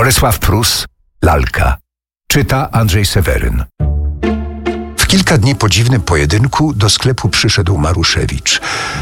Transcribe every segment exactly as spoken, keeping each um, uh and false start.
Bolesław Prus, Lalka. Czyta Andrzej Seweryn. W kilka dni po dziwnym pojedynku do sklepu przyszedł Maruszewicz.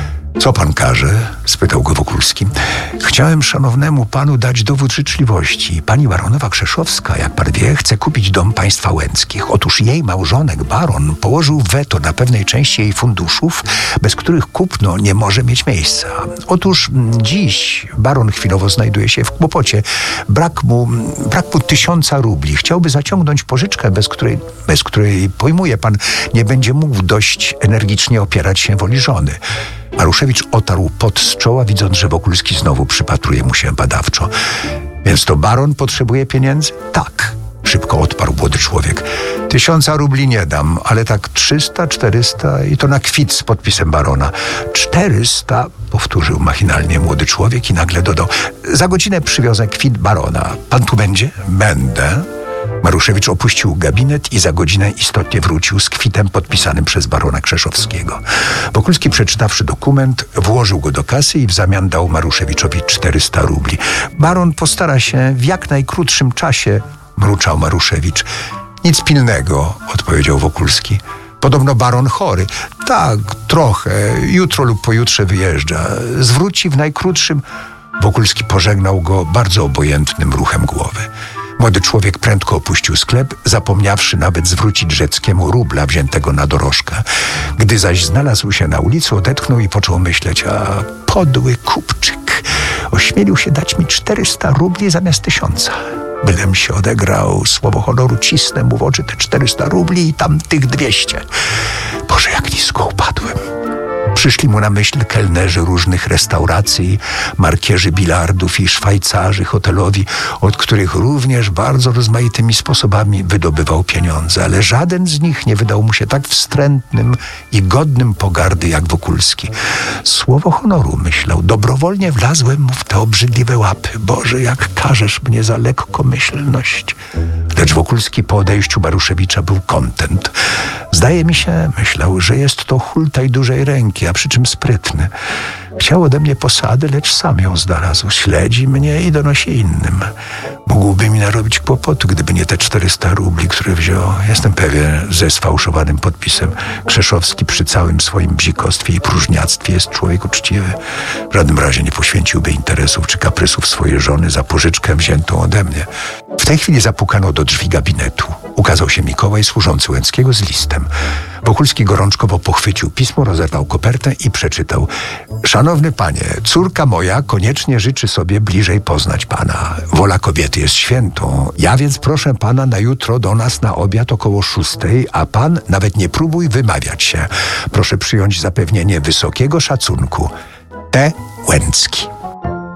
Co pan każe? Spytał go Wokulski. Chciałem szanownemu panu dać dowód życzliwości. Pani baronowa Krzeszowska, jak pan wie, chce kupić dom państwa Łęckich. Otóż jej małżonek, baron, położył weto na pewnej części jej funduszów, bez których kupno nie może mieć miejsca. Otóż dziś baron chwilowo znajduje się w kłopocie. Brak mu, brak mu tysiąca rubli. Chciałby zaciągnąć pożyczkę, bez której, bez której, pojmuje pan, nie będzie mógł dość energicznie opierać się woli żony. Maruszewicz otarł pot z czoła, widząc, że Wokulski znowu przypatruje mu się badawczo. Więc to baron potrzebuje pieniędzy? Tak, szybko odparł młody człowiek. Tysiąca rubli nie dam, ale tak trzysta, czterysta i to na kwit z podpisem barona. Czterysta, powtórzył machinalnie młody człowiek i nagle dodał. Za godzinę przywiozę kwit barona. Pan tu będzie? Będę. Maruszewicz opuścił gabinet i za godzinę istotnie wrócił z kwitem podpisanym przez barona Krzeszowskiego. Wokulski, przeczytawszy dokument, włożył go do kasy i w zamian dał Maruszewiczowi czterysta rubli. Baron postara się w jak najkrótszym czasie, mruczał Maruszewicz. Nic pilnego, odpowiedział Wokulski. Podobno baron chory. Tak, trochę. Jutro lub pojutrze wyjeżdża. Zwróci w najkrótszym... Wokulski pożegnał go bardzo obojętnym ruchem głowy. Młody człowiek prędko opuścił sklep, zapomniawszy nawet zwrócić Rzeckiemu rubla wziętego na dorożkę. Gdy zaś znalazł się na ulicy, odetchnął i począł myśleć, a podły kupczyk ośmielił się dać mi czterysta rubli zamiast tysiąca. Bylem się odegrał, słowo honoru, cisnę mu w oczy te czterysta rubli i tam tych dwieście. Boże, jak nisko upadłem. Przyszli mu na myśl kelnerzy różnych restauracji, markierzy bilardów i szwajcarzy hotelowi, od których również bardzo rozmaitymi sposobami wydobywał pieniądze, ale żaden z nich nie wydał mu się tak wstrętnym i godnym pogardy jak Wokulski. Słowo honoru, myślał, dobrowolnie wlazłem mu w te obrzydliwe łapy. Boże, jak karzesz mnie za lekkomyślność. Lecz Wokulski po odejściu Maruszewicza był kontent. Zdaje mi się, myślał, że jest to hultaj dużej ręki, a przy czym sprytny. Chciał ode mnie posady, lecz sam ją znalazł. Śledzi mnie i donosi innym. Mógłby mi narobić kłopotu, gdyby nie te czterysta rubli, które wziął. Jestem pewien, ze sfałszowanym podpisem. Krzeszowski przy całym swoim bzikostwie i próżniactwie jest człowiek uczciwy. W żadnym razie nie poświęciłby interesów czy kaprysów swojej żony za pożyczkę wziętą ode mnie. W tej chwili zapukano do drzwi gabinetu. Ukazał się Mikołaj, służący Łęckiego, z listem. Wokulski gorączkowo pochwycił pismo, rozerwał kopertę i przeczytał. Szanowny panie, córka moja koniecznie życzy sobie bliżej poznać pana. Wola kobiety jest świętą. Ja więc proszę pana na jutro do nas na obiad około szóstej, a pan nawet nie próbuj wymawiać się. Proszę przyjąć zapewnienie wysokiego szacunku. T. Łęcki.